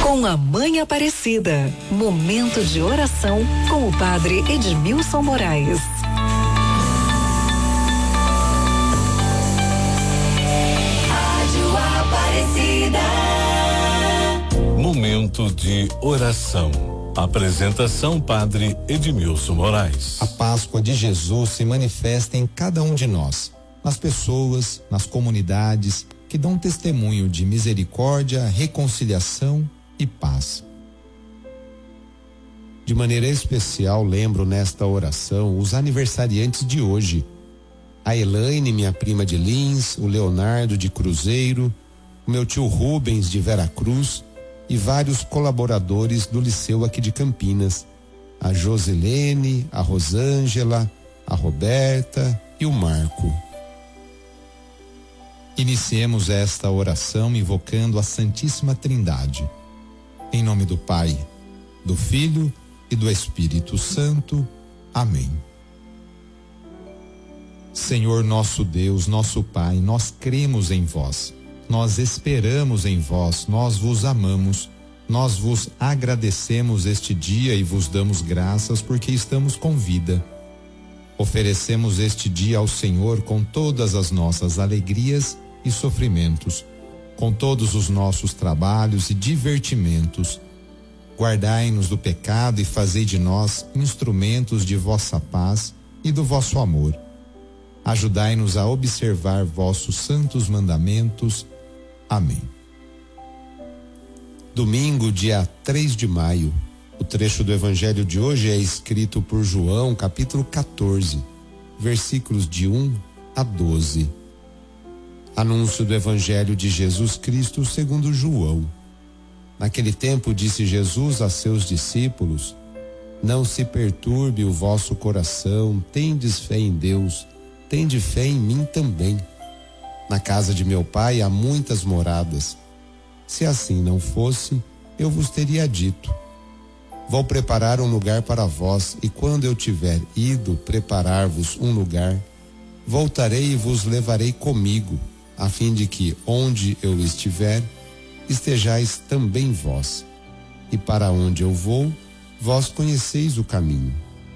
com a Mãe Aparecida. Momento de oração com o Padre Edmilson Moraes. Rádio Aparecida. Momento de oração. Apresentação Padre Edmilson Moraes. A Páscoa de Jesus se manifesta em cada um de nós, nas pessoas, nas comunidades que dão testemunho de misericórdia, reconciliação e paz. De maneira especial, lembro nesta oração os aniversariantes de hoje: a Elaine, minha prima de Lins, o Leonardo de Cruzeiro, o meu tio Rubens de Veracruz e vários colaboradores do liceu aqui de Campinas, a Josilene, a Rosângela, a Roberta e o Marco. Iniciemos esta oração invocando a Santíssima Trindade. Em nome do Pai, do Filho e do Espírito Santo. Amém. Senhor nosso Deus, nosso Pai, nós cremos em vós, nós esperamos em vós, nós vos amamos, nós vos agradecemos este dia e vos damos graças porque estamos com vida. Oferecemos este dia ao Senhor com todas as nossas alegrias e sofrimentos, com todos os nossos trabalhos e divertimentos. Guardai-nos do pecado e fazei de nós instrumentos de vossa paz e do vosso amor. Ajudai-nos a observar vossos santos mandamentos. Amém. Domingo, dia 3 de maio. O trecho do evangelho de hoje é escrito por João, capítulo 14, versículos de 1 a 12. Anúncio do evangelho de Jesus Cristo segundo João. Naquele tempo disse Jesus a seus discípulos: não se perturbe o vosso coração, tendes fé em Deus, tende fé em mim também. Na casa de meu Pai há muitas moradas. Se assim não fosse, eu vos teria dito: vou preparar um lugar para vós, e quando eu tiver ido preparar-vos um lugar, voltarei e vos levarei comigo, a fim de que, onde eu estiver, estejais também vós. E para onde eu vou, vós conheceis o caminho.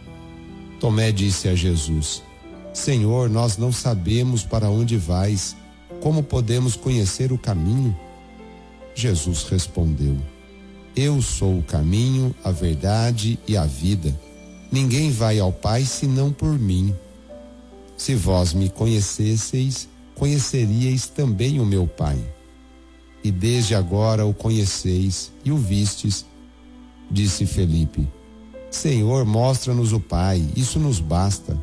Tomé disse a Jesus: Senhor, nós não sabemos para onde vais, como podemos conhecer o caminho? Jesus respondeu: eu sou o caminho, a verdade e a vida. Ninguém vai ao Pai senão por mim. Se vós me conhecesseis, conheceríeis também o meu Pai. E desde agora o conheceis e o vistes. Disse Felipe: Senhor, mostra-nos o Pai, isso nos basta.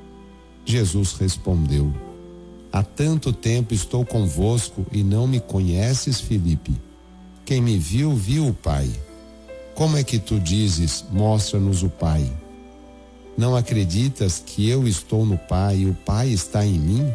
Jesus respondeu: há tanto tempo estou convosco e não me conheces, Felipe? Quem me viu, viu o Pai. Como é que tu dizes, mostra-nos o Pai? Não acreditas que eu estou no Pai e o Pai está em mim?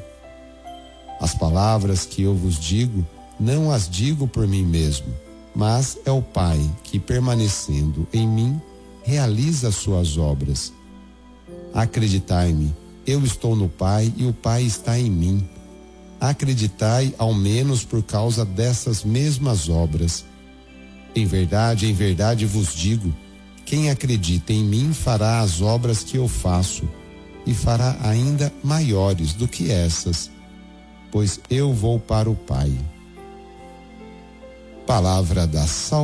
As palavras que eu vos digo, não as digo por mim mesmo, mas é o Pai que, permanecendo em mim, realiza as suas obras. Acreditai-me, eu estou no Pai e o Pai está em mim. Acreditai ao menos por causa dessas mesmas obras. Em verdade vos digo, quem acredita em mim fará as obras que eu faço, e fará ainda maiores do que essas, pois eu vou para o Pai. Palavra da salvação.